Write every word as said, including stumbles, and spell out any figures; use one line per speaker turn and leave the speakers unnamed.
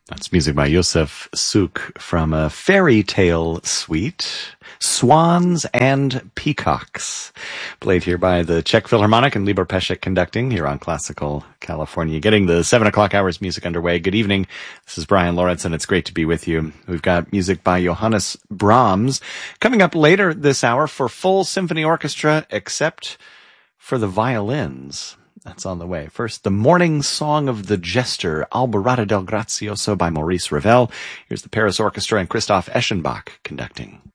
That's music by Yosef Suk from a fairy tale suite, Swans and Peacocks, played here by the Czech Philharmonic and Libor Pesek conducting here on Classical California. Getting the seven o'clock hours music underway. Good evening. This is Brian Lawrence, and it's great to be with you. We've got music by Johannes Brahms coming up later this hour for full symphony orchestra, except for the violins. That's on the way. First, the Morning Song of the Jester, Alborada del Grazioso by Maurice Ravel. Here's the Paris Orchestra and Christoph Eschenbach conducting.